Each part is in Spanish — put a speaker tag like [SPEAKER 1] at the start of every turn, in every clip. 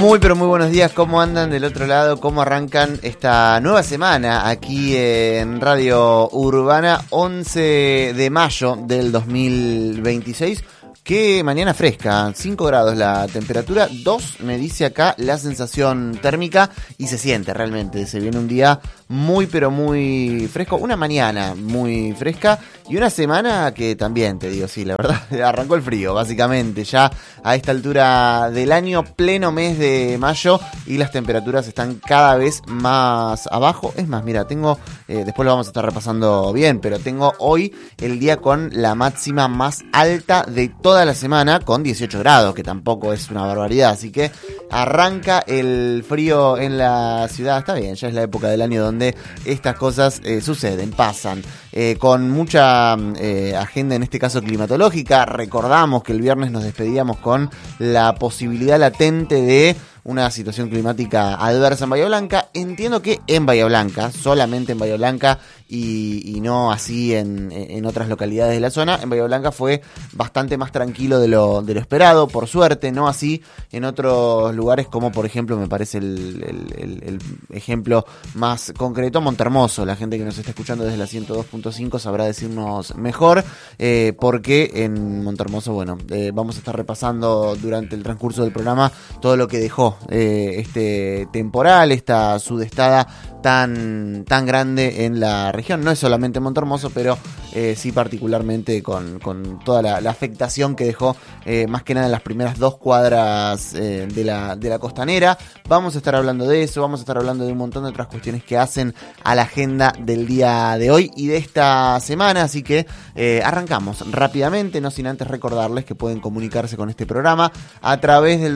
[SPEAKER 1] Muy pero muy buenos días, ¿cómo andan del otro lado? ¿Cómo arrancan esta nueva semana aquí en Radio Urbana? 11 de mayo del 2026. Qué mañana fresca, 5 grados la temperatura, 2 me dice acá la sensación térmica y se siente realmente, se viene un día muy pero muy fresco, una mañana muy fresca y una semana que también, te digo, sí, la verdad, arrancó el frío básicamente, ya a esta altura del año, pleno mes de mayo y las temperaturas están cada vez más abajo, es más, mira, tengo, después lo vamos a estar repasando bien, pero tengo hoy el día con la máxima más alta de toda la semana con 18 grados, que tampoco es una barbaridad, así que arranca el frío en la ciudad, está bien, ya es la época del año donde estas cosas suceden, pasan, con mucha agenda en este caso climatológica. Recordamos que el viernes nos despedíamos con la posibilidad latente de una situación climática adversa en Bahía Blanca. Entiendo que en Bahía Blanca, solamente en Bahía Blanca y no así en otras localidades de la zona. En Bahía Blanca fue bastante más tranquilo de lo esperado, por suerte, no así en otros lugares como por ejemplo me parece el ejemplo más concreto, Montermoso. La gente que nos está escuchando desde la 102.5 sabrá decirnos mejor, porque en Montermoso, bueno, vamos a estar repasando durante el transcurso del programa todo lo que dejó este temporal, esta sudestada tan grande en la región. No es solamente Montermoso, pero sí particularmente con toda la afectación que dejó, más que nada en las primeras 2 cuadras de la costanera. Vamos a estar hablando de eso, vamos a estar hablando de un montón de otras cuestiones que hacen a la agenda del día de hoy y de esta semana, así que arrancamos rápidamente, no sin antes recordarles que pueden comunicarse con este programa a través del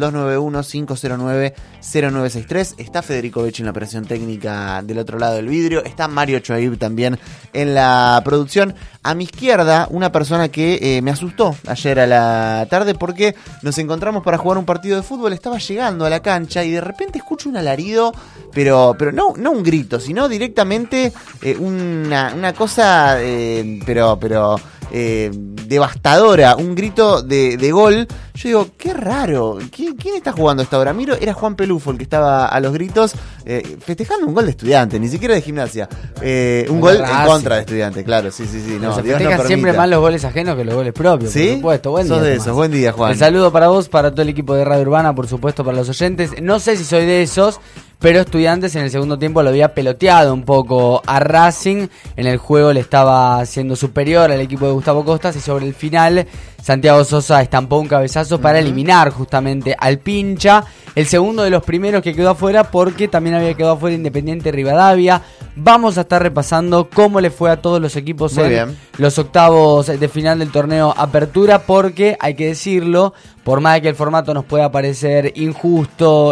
[SPEAKER 1] 291-509-0963. Está Federico Becci en la operación técnica del otro lado del vidrio, está Mario Choaib también en la producción. A mi izquierda, una persona que me asustó ayer a la tarde porque nos encontramos para jugar un partido de fútbol, estaba llegando a la cancha y de repente escucho un alarido, pero no un grito, sino directamente una cosa, pero devastadora, un grito de gol. Yo digo, qué raro, ¿quién está jugando a esta hora? Miro, era Juan Pelufo el que estaba a los gritos, festejando un gol de Estudiante, ni siquiera de Gimnasia, un gol en contra de Estudiante, claro, sí, no,
[SPEAKER 2] se
[SPEAKER 1] Dios
[SPEAKER 2] festejan
[SPEAKER 1] no
[SPEAKER 2] siempre más los goles ajenos que los goles propios,
[SPEAKER 1] ¿sí?
[SPEAKER 2] por supuesto. Buen
[SPEAKER 1] Sos
[SPEAKER 2] día,
[SPEAKER 1] de
[SPEAKER 2] Tomás.
[SPEAKER 1] esos, buen día, Juan.
[SPEAKER 2] El saludo para vos, para todo el equipo de Radio Urbana, por supuesto, para los oyentes. No sé si soy de esos, pero Estudiantes en el segundo tiempo lo había peloteado un poco a Racing. En el juego le estaba siendo superior al equipo de Gustavo Costas y sobre el final Santiago Sosa estampó un cabezazo para eliminar justamente al Pincha. El segundo de los primeros que quedó afuera porque también había quedado afuera Independiente Rivadavia. Vamos a estar repasando cómo le fue a todos los equipos los octavos de final del torneo Apertura, porque hay que decirlo, por más de que el formato nos pueda parecer injusto,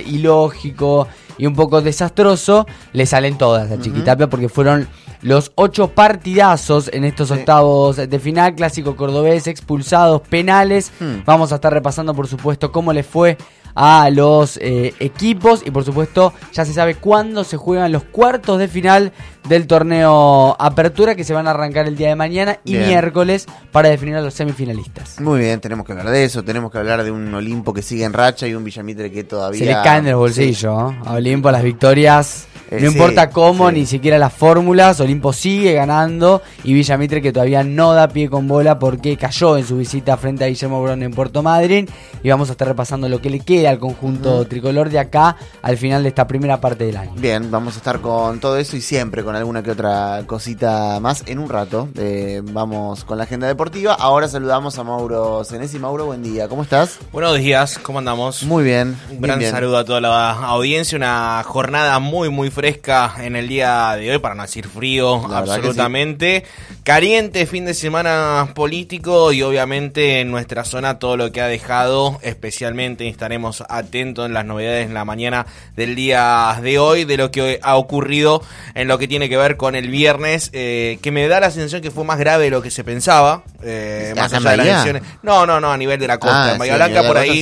[SPEAKER 2] ilógico y un poco desastroso, le salen todas a Chiquitapia porque fueron los 8 partidazos en estos octavos de final, clásico cordobés, expulsados, penales. Vamos a estar repasando, por supuesto, cómo le fue a los equipos y por supuesto ya se sabe cuándo se juegan los cuartos de final del torneo Apertura, que se van a arrancar el día de mañana y miércoles para definir a los semifinalistas.
[SPEAKER 1] Muy bien, tenemos que hablar de eso, tenemos que hablar de un Olimpo que sigue en racha y un Villamitre que todavía
[SPEAKER 2] se le caen del bolsillo, a Olimpo las victorias. No importa cómo, ni siquiera las fórmulas, Olimpo sigue ganando y Villamitre que todavía no da pie con bola porque cayó en su visita frente a Guillermo Brown en Puerto Madryn, y vamos a estar repasando lo que le queda al conjunto tricolor de acá al final de esta primera parte del año.
[SPEAKER 1] Bien, vamos a estar con todo eso y siempre con alguna que otra cosita más en un rato. Vamos con la agenda deportiva. Ahora saludamos a Mauro Senesi. Mauro, buen día, ¿cómo estás?
[SPEAKER 3] Buenos días, ¿cómo andamos?
[SPEAKER 1] Muy bien.
[SPEAKER 3] Un gran saludo a toda la audiencia, una jornada muy fresca en el día de hoy, para no decir frío, absolutamente. Sí. Caliente fin de semana político y obviamente en nuestra zona todo lo que ha dejado, especialmente estaremos atentos en las novedades en la mañana del día de hoy, de lo que ha ocurrido en lo que tiene que ver con el viernes, que me da la sensación que fue más grave de lo que se pensaba, más allá de las elecciones. No, a nivel de la costa, en Bahía Blanca por ahí,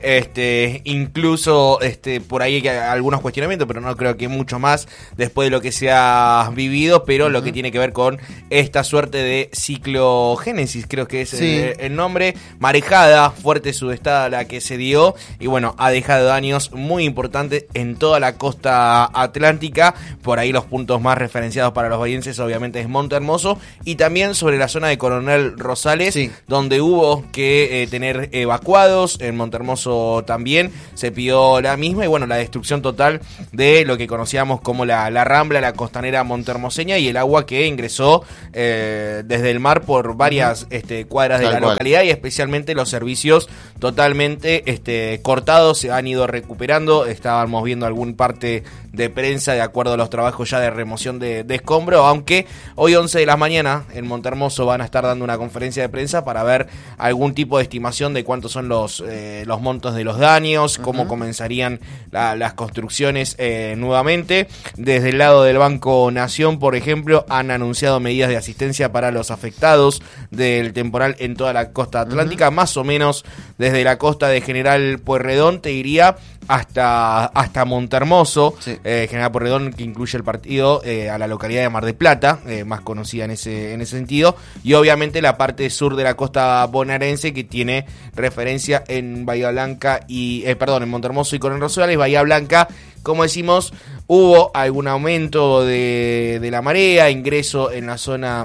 [SPEAKER 3] incluso por ahí hay algunos cuestionamientos, pero no creo que mucho más después de lo que se ha vivido, pero lo que tiene que ver con esta suerte de ciclogénesis, creo que es el nombre, marejada fuerte sudestada la que se dio, y bueno, ha dejado daños muy importantes en toda la costa atlántica. Por ahí los puntos más referenciados para los bahienses obviamente es Monte Hermoso, y también sobre la zona de Coronel Rosales, donde hubo que tener evacuados. En Monte Hermoso también se pidió la misma, y bueno, la destrucción total de lo que conocíamos como la Rambla, la costanera montehermoseña, y el agua que ingresó desde el mar por varias cuadras de la localidad, y especialmente los servicios totalmente cortados se han ido recuperando. Estábamos viendo algún parte de prensa de acuerdo a los trabajos ya de remoción de escombro, aunque hoy 11 de la mañana en Monte Hermoso van a estar dando una conferencia de prensa para ver algún tipo de estimación de cuántos son los montos de los daños, cómo comenzarían las construcciones nuevamente. Desde el lado del Banco Nación, por ejemplo, han anunciado medidas de asistencia para los afectados del temporal en toda la costa atlántica, más o menos desde la costa de General Pueyrredón, te diría, hasta Monte Hermoso. General Pueyrredón, que incluye el partido a la localidad de Mar del Plata, más conocida en ese sentido, y obviamente la parte sur de la costa bonaerense, que tiene referencia en Bahía Blanca en Monte Hermoso y Coronel Rosales. Bahía Blanca, como decimos, hubo algún aumento de la marea, ingreso en la zona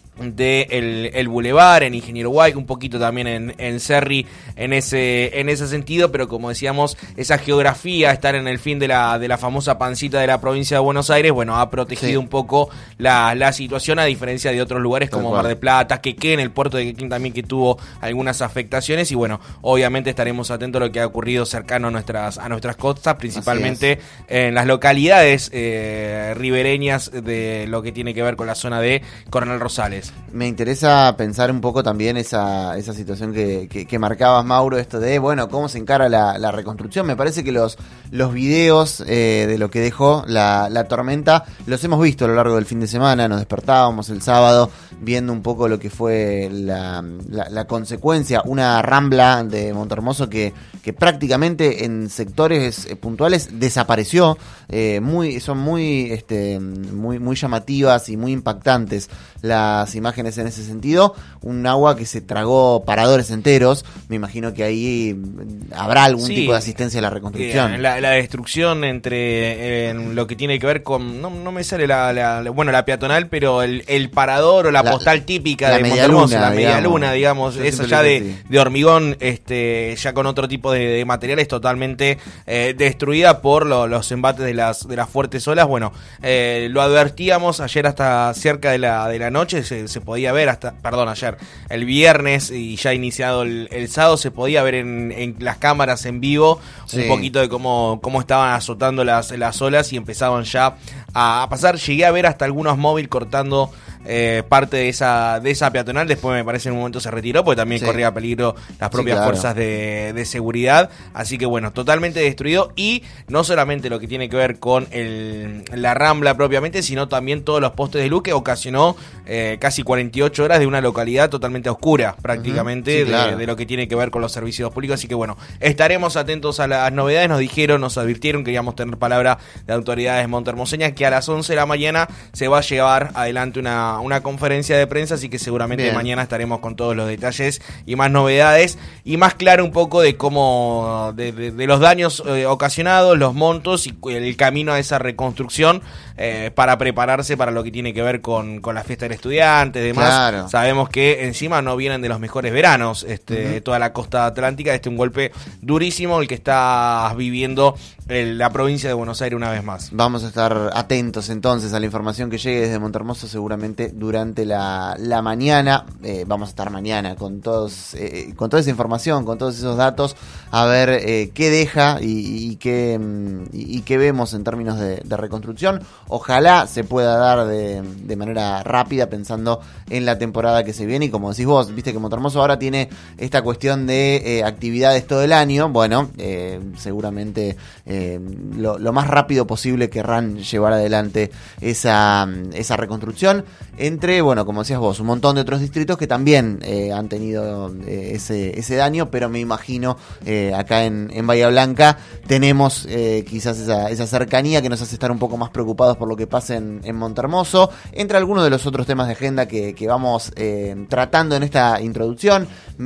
[SPEAKER 3] de el Boulevard, en Ingeniero White, un poquito también en Cerri, en ese sentido, pero como decíamos, esa geografía, estar en el fin de la famosa pancita de la provincia de Buenos Aires, bueno, ha protegido un poco la situación, a diferencia de otros lugares como Mar del Plata, Quequén, el puerto de Quequén también, que tuvo algunas afectaciones, y bueno, obviamente estaremos atentos a lo que ha ocurrido cercano a nuestras costas, principalmente en las localidades ribereñas de lo que tiene que ver con la zona de Coronel Rosales.
[SPEAKER 1] Me interesa pensar un poco también esa situación que marcabas, Mauro, esto de, bueno, cómo se encara la reconstrucción. Me parece que los videos de lo que dejó la tormenta los hemos visto a lo largo del fin de semana. Nos despertábamos el sábado viendo un poco lo que fue la consecuencia, una rambla de Monte Hermoso que prácticamente en sectores puntuales desapareció. Son muy llamativas y muy impactantes las imágenes en ese sentido. Un agua que se tragó paradores enteros. Me imagino que ahí habrá algún tipo de asistencia a la reconstrucción.
[SPEAKER 3] La destrucción en lo que tiene que ver con, no me sale la peatonal, pero el parador o la postal típica de Monte Hermoso, la media luna, digamos, esa ya de hormigón, ya con otro tipo de materiales, totalmente destruida por los embates de las fuertes olas. Bueno, lo advertíamos ayer hasta cerca de la noche, se podía ver ayer, el viernes, y ya iniciado el sábado, se podía ver en las cámaras en vivo un poquito de cómo estaban azotando las olas, y empezaban ya a pasar. Llegué a ver hasta algunos móviles cortando parte de esa peatonal. Después me parece en un momento se retiró porque también corría peligro las propias fuerzas de seguridad. Así que bueno, totalmente destruido, y no solamente lo que tiene que ver con la rambla propiamente, sino también todos los postes de luz, que ocasionó casi 48 horas de una localidad totalmente oscura prácticamente de lo que tiene que ver con los servicios públicos. Así que bueno, estaremos atentos a las novedades. Nos advirtieron, queríamos tener palabra de autoridades montehermoseñas, que a las 11 de la mañana se va a llevar adelante una conferencia de prensa, así que seguramente mañana estaremos con todos los detalles y más novedades, y más claro un poco de cómo de los daños ocasionados, los montos y el camino a esa reconstrucción, para prepararse para lo que tiene que ver con la fiesta del estudiante y demás. Sabemos que encima no vienen de los mejores veranos toda la costa atlántica. Un golpe durísimo el que está viviendo la provincia de Buenos Aires una vez más.
[SPEAKER 1] Vamos a estar atentos entonces a la información que llegue desde Monte Hermoso, seguramente durante la mañana. Vamos a estar mañana con toda esa información, con todos esos datos, a ver qué deja y qué vemos en términos de reconstrucción. Ojalá se pueda dar de manera rápida, pensando en la temporada que se viene. Y como decís vos, viste que Monte Hermoso ahora tiene esta cuestión de actividades todo el año. Bueno, seguramente lo más rápido posible querrán llevar adelante esa reconstrucción, entre, bueno, como decías vos, un montón de otros distritos que también han tenido ese daño, pero me imagino acá en Bahía Blanca tenemos quizás esa cercanía que nos hace estar un poco más preocupados por lo que pasa en Montehermoso, entre algunos de los otros temas de agenda que vamos tratando en esta introducción.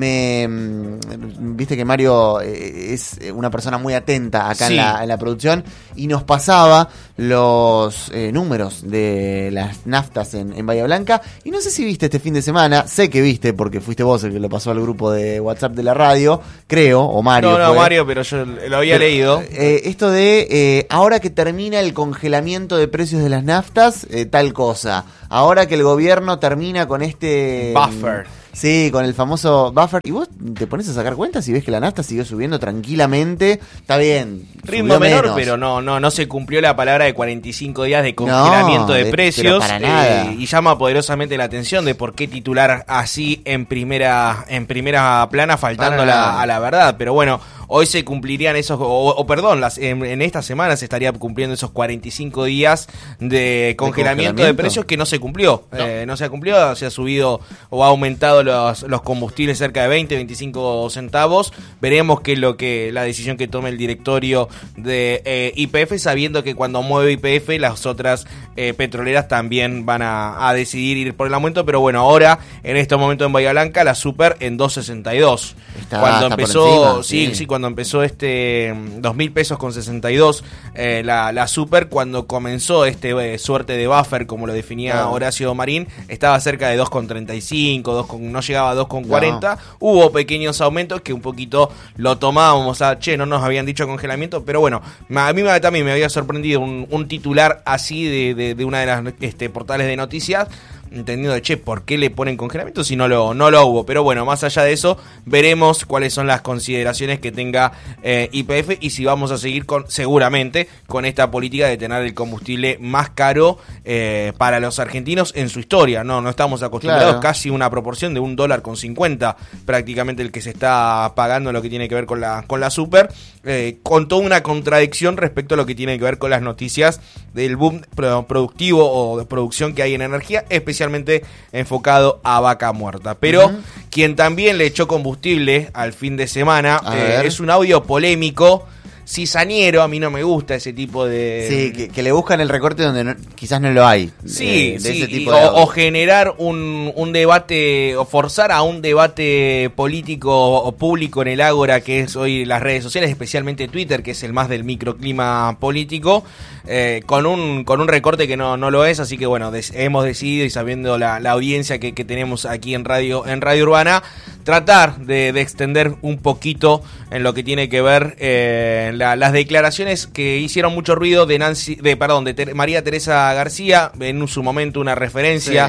[SPEAKER 1] Viste que Mario es una persona muy atenta acá en la producción, y nos pasaba los números de las naftas en Bahía Blanca, y no sé si viste este fin de semana, sé que viste porque fuiste vos el que lo pasó al grupo de WhatsApp de la radio, creo, o Mario.
[SPEAKER 3] No, Mario, pero yo lo había leído.
[SPEAKER 1] Esto de ahora que termina el congelamiento de precios de las naftas, tal cosa. Ahora que el gobierno termina con este
[SPEAKER 3] buffer.
[SPEAKER 1] Sí, con el famoso buffer. Y vos te pones a sacar cuentas y ves que la nafta siguió subiendo tranquilamente. Está bien.
[SPEAKER 3] Ritmo menor, menos. Pero no se cumplió la palabra de 45 días de congelamiento de precios.
[SPEAKER 1] Para nada.
[SPEAKER 3] Y llama poderosamente la atención de por qué titular así en primera plana, faltando a la verdad. Pero bueno, hoy se cumplirían esos, en esta semana se estaría cumpliendo esos 45 días de congelamiento de precios que no se cumplió. No se ha cumplido, se ha subido o ha aumentado los combustibles cerca de 20-25 centavos. Veremos qué es la decisión que tome el directorio de YPF, sabiendo que cuando mueve YPF las otras petroleras también van a decidir ir por el aumento. Pero bueno, ahora en este momento en Bahía Blanca la super en 2.62. Cuando empezó, cuando empezó 2.000 pesos con 62 la super, cuando comenzó suerte de buffer, como lo definía Horacio Marín, estaba cerca de 2.35, no llegaba a 2.40. Hubo pequeños aumentos que un poquito lo tomábamos no nos habían dicho congelamiento, pero bueno, a mí también me había sorprendido un titular así de una de las portales de noticias, entendiendo ¿por qué le ponen congelamiento si no lo hubo? Pero bueno, más allá de eso, veremos cuáles son las consideraciones que tenga YPF y si vamos a seguir seguramente con esta política de tener el combustible más caro para los argentinos en su historia. No estamos acostumbrados, casi una proporción de $1.50 prácticamente el que se está pagando en lo que tiene que ver con la super, con toda una contradicción respecto a lo que tiene que ver con las noticias del boom productivo o de producción que hay en energía, especialmente enfocado a Vaca Muerta. Pero quien también le echó combustible al fin de semana es un audio polémico, cizañero. A mí no me gusta ese tipo de...
[SPEAKER 1] Sí, que le buscan el recorte donde quizás no lo hay.
[SPEAKER 3] Ese tipo o generar un debate, o forzar a un debate político o público en el ágora, que es hoy las redes sociales, especialmente Twitter, que es el más del microclima político, con un recorte que no lo es. Así que bueno, hemos decidido, y sabiendo la audiencia que tenemos aquí en Radio Urbana, tratar de extender un poquito en lo que tiene que ver las declaraciones que hicieron mucho ruido de María Teresa García, en su momento una referencia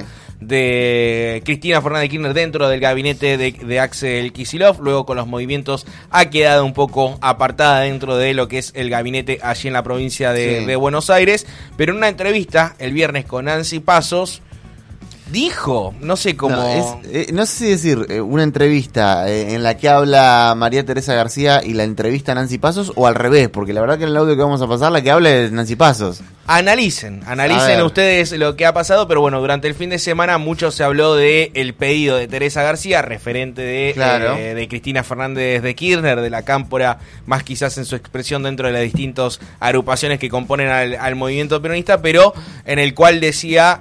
[SPEAKER 3] de Cristina Fernández de Kirchner dentro del gabinete de Axel Kicillof. Luego, con los movimientos, ha quedado un poco apartada dentro de lo que es el gabinete allí en la provincia de Buenos Aires. Pero en una entrevista el viernes con Nancy Pasos dijo, no sé cómo...
[SPEAKER 1] no sé si decir una entrevista en la que habla María Teresa García y la entrevista a Nancy Pasos, o al revés, porque la verdad que en el audio que vamos a pasar la que habla es Nancy Pasos.
[SPEAKER 3] Analicen ustedes lo que ha pasado, pero bueno, durante el fin de semana mucho se habló de el pedido de Teresa García, referente de Cristina Fernández de Kirchner, de la cámpora, más quizás en su expresión dentro de las distintas agrupaciones que componen al movimiento peronista, pero en el cual decía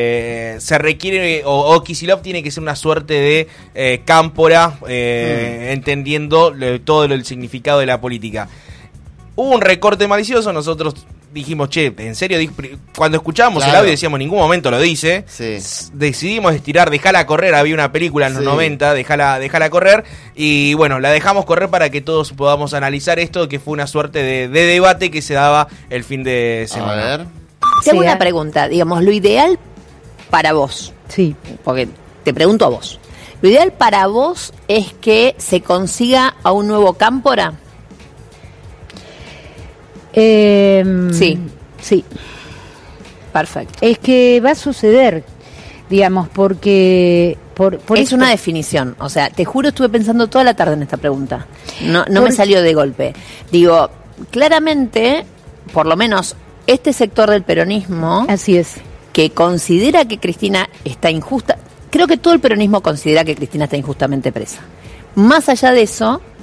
[SPEAKER 3] se requiere, o Kicillof tiene que ser una suerte de cámpora, entendiendo todo el significado de la política. Hubo un recorte malicioso, nosotros dijimos, en serio, cuando escuchábamos el audio decíamos, en ningún momento lo dice. Decidimos estirar, dejala correr, había una película en los 90, dejala correr, y bueno, la dejamos correr para que todos podamos analizar esto, que fue una suerte de debate que se daba el fin de semana.
[SPEAKER 1] A ver.
[SPEAKER 4] Tengo una pregunta, digamos, lo ideal para vos, porque te pregunto a vos, lo ideal para vos es que se consiga a un nuevo cámpora. Sí. Perfecto.
[SPEAKER 5] Es que va a suceder, digamos, porque...
[SPEAKER 4] es una definición, o sea, te juro, estuve pensando toda la tarde en esta pregunta. No me salió de golpe. Digo, claramente, por lo menos este sector del peronismo...
[SPEAKER 5] Así es.
[SPEAKER 4] Que considera que Cristina está injusta... Creo que todo el peronismo considera que Cristina está injustamente presa. Más allá de eso,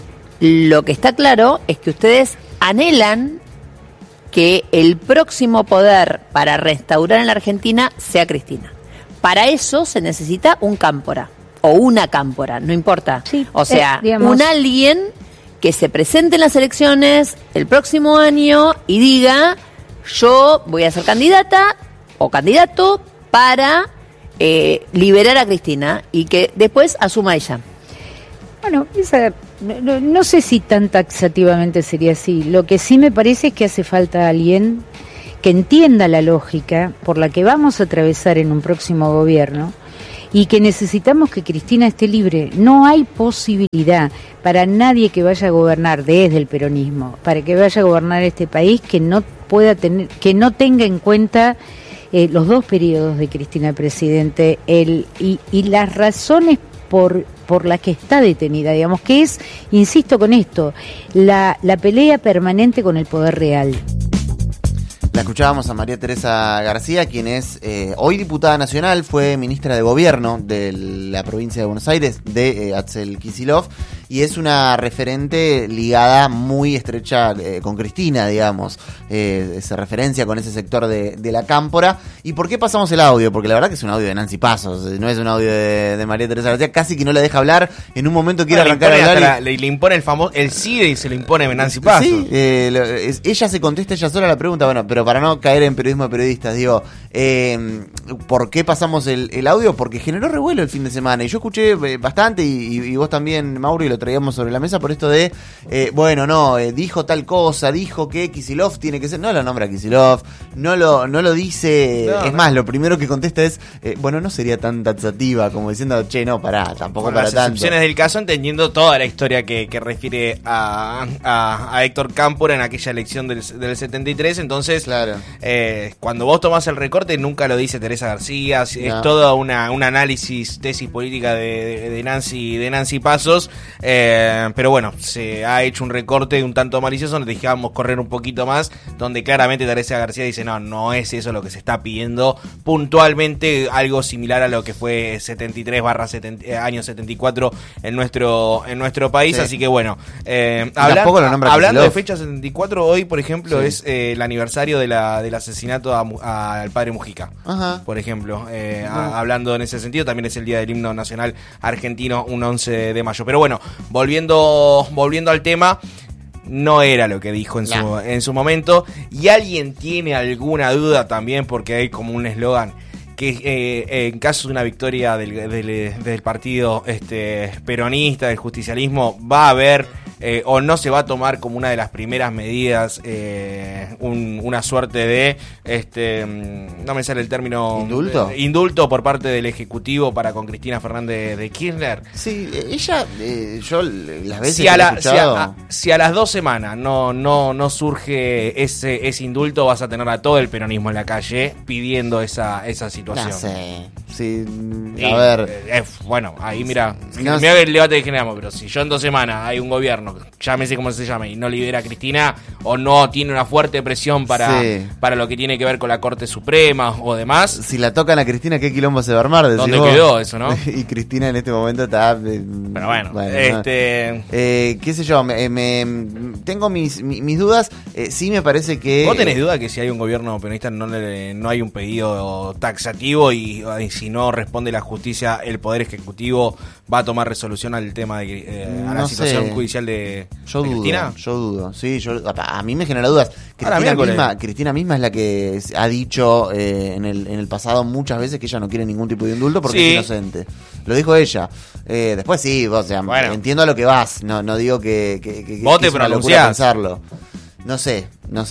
[SPEAKER 4] Lo que está claro es que ustedes anhelan que el próximo poder para restaurar en la Argentina sea Cristina. Para eso se necesita un cámpora o una cámpora, no importa.
[SPEAKER 5] Sí,
[SPEAKER 4] o sea,
[SPEAKER 5] digamos,
[SPEAKER 4] un alguien que se presente en las elecciones el próximo año y diga, yo voy a ser candidata o candidato para liberar a Cristina y que después asuma ella.
[SPEAKER 5] Bueno, no sé si tan taxativamente sería así. Lo que sí me parece es que hace falta alguien que entienda la lógica por la que vamos a atravesar en un próximo gobierno y que necesitamos que Cristina esté libre. No hay posibilidad para nadie que vaya a gobernar desde el peronismo, para que vaya a gobernar este país, que no pueda tener, que no tenga en cuenta los 2 periodos de Cristina presidente y las razones por las que está detenida, digamos, que es, insisto con esto, la pelea permanente con el poder real.
[SPEAKER 1] La escuchábamos a María Teresa García, quien es hoy diputada nacional, fue ministra de Gobierno de la provincia de Buenos Aires, de Axel Kicillof, y es una referente ligada muy estrecha con Cristina, digamos, esa referencia con ese sector de la cámpora. ¿Y por qué pasamos el audio? Porque la verdad que es un audio de Nancy Pasos, no es un audio de María Teresa García, casi que no la deja hablar, en un momento quiere arrancar a hablar.
[SPEAKER 3] Le impone el CIDE y se lo impone Nancy Pasos.
[SPEAKER 1] Sí, ella se contesta ella sola la pregunta, bueno, pero para no caer en periodismo de periodistas, digo, ¿por qué pasamos el audio? Porque generó revuelo el fin de semana, y yo escuché bastante, y vos también, Mauro, y lo traíamos sobre la mesa por esto de, dijo tal cosa, dijo que Kicillof tiene que ser, no lo nombra Kicillof, no lo dice, más, lo primero que contesta es, no sería tan taxativa, como diciendo, che, no, pará, tampoco para
[SPEAKER 3] las
[SPEAKER 1] tanto.
[SPEAKER 3] excepciones del caso, entendiendo toda la historia que refiere a Héctor Cámpora en aquella elección del 73, entonces,
[SPEAKER 1] claro.
[SPEAKER 3] Cuando vos tomás el recorte, nunca lo dice Teresa García, es toda un análisis, tesis política de Nancy Pasos, pero bueno, se ha hecho un recorte un tanto malicioso, nos dejamos correr un poquito más, donde claramente Teresa García dice, no es eso lo que se está pidiendo, puntualmente algo similar a lo que fue 73/año 74 en nuestro país, sí. Así que bueno, hablando de fecha 74, hoy por ejemplo sí. Es el aniversario del asesinato al padre Mujica. Ajá. Por ejemplo, hablando en ese sentido, también es el día del himno nacional argentino, un 11 de mayo. Pero bueno, volviendo al tema, no era lo que dijo en su momento. Y alguien tiene alguna duda también, porque hay como un eslogan que en caso de una victoria del partido peronista, del justicialismo, va a haber o no se va a tomar como una de las primeras medidas una suerte de no me sale el término, indulto por parte del Ejecutivo para con Cristina Fernández de Kirchner.
[SPEAKER 1] Sí, ella, yo las veces
[SPEAKER 3] si a las 2 semanas no surge ese indulto, vas a tener a todo el peronismo en la calle pidiendo esa situación.
[SPEAKER 1] No sé. Sí, a ver.
[SPEAKER 3] Bueno, ahí mira el debate que generamos, pero si yo en 2 semanas hay un gobierno, llámese como se llame, y no libera a Cristina, o no tiene una fuerte presión para lo que tiene que ver con la Corte Suprema o demás. Si la tocan a Cristina, ¿qué quilombo se va a armar? ¿Dónde quedó eso, no? Y Cristina en este momento está... Pero bueno, qué sé yo, tengo mis dudas. Sí me parece que... ¿Vos tenés duda que si hay un gobierno peronista no hay un pedido taxativo y si no responde la justicia, el Poder Ejecutivo va a tomar resolución al tema de a la situación judicial de Cristina? Yo dudo, sí, a mí me genera dudas. Cristina misma es la que ha dicho en el pasado muchas veces que ella no quiere ningún tipo de indulto porque es inocente. Lo dijo ella. Después sí, entiendo a lo que vas. No digo que vos te
[SPEAKER 1] es una locura pensarlo. No sé, no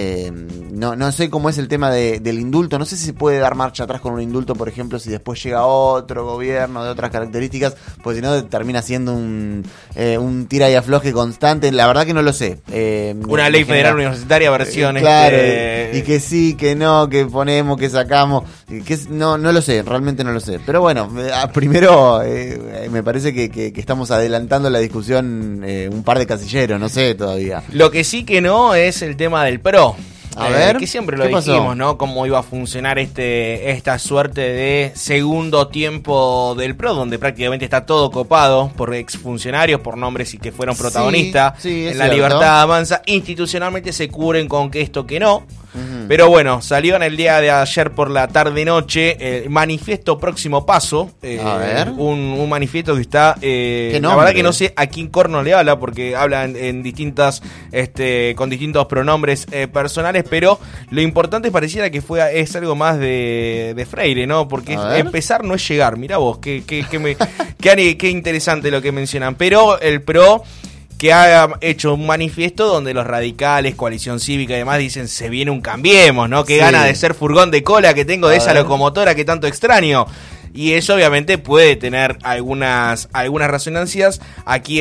[SPEAKER 1] sé cómo es el tema del indulto, no sé si se puede dar marcha atrás con un indulto, por ejemplo, si después llega otro gobierno de otras características, pues si no termina siendo un tira y afloje constante, la verdad que no lo sé. Una ley federal universitaria versión claro, y que sí, que no, que ponemos, que sacamos, no lo sé, realmente no lo sé, pero bueno, primero me parece que estamos adelantando la discusión un par de casilleros, no sé todavía. Lo que sí que no es el tema del PRO. A ver,
[SPEAKER 3] que siempre lo dijimos, ¿no? Cómo iba a funcionar esta suerte de segundo tiempo del PRO, donde prácticamente está todo copado por exfuncionarios, por nombres y que fueron protagonistas en la Libertad Avanza. Institucionalmente se cubren con que esto que no. Pero bueno, salió en el día de ayer por la tarde-noche el manifiesto Próximo Paso.
[SPEAKER 1] A ver.
[SPEAKER 3] Un manifiesto que está... la verdad que no sé a quién corno le habla, porque habla en distintas... con distintos pronombres personales, pero lo importante pareciera que es algo más de Freire, ¿no? Porque empezar no es llegar. Mirá vos, qué interesante lo que mencionan. Pero el PRO, que ha hecho un manifiesto donde los radicales, Coalición Cívica y demás dicen: se viene un Cambiemos, ¿no? Qué gana de ser furgón de cola que tengo de esa locomotora que tanto extraño. Y eso obviamente puede tener algunas resonancias. Aquí